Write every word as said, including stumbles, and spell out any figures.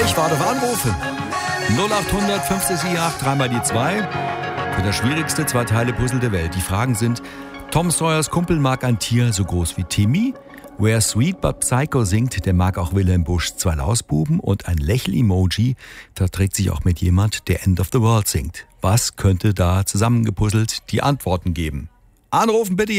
Ich warte auf Anrufe. null acht hundert fünf sechs acht, dreimal die zwei. Für das schwierigste Zwei-Teile-Puzzle der Welt. Die Fragen sind: Tom Sawyers Kumpel mag ein Tier so groß wie Timmy. Where Sweet But Psycho singt, der mag auch Wilhelm Busch zwei Lausbuben. Und ein Lächel-Emoji verträgt sich auch mit jemand, der End of the World singt. Was könnte da zusammengepuzzelt die Antworten geben? Anrufen bitte.